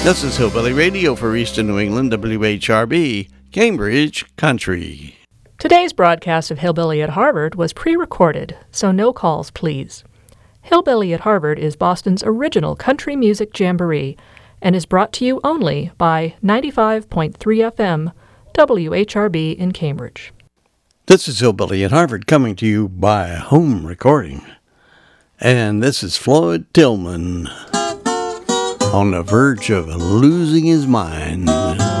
This is Hillbilly Radio for Eastern New England, WHRB, Cambridge Country. Today's broadcast of Hillbilly at Harvard was pre-recorded, so no calls, please. Hillbilly at Harvard is Boston's original country music jamboree and is brought to you only by 95.3 FM, WHRB in Cambridge. This is Hillbilly at Harvard coming to you by home recording. And this is Floyd Tillman on the verge of losing his mind.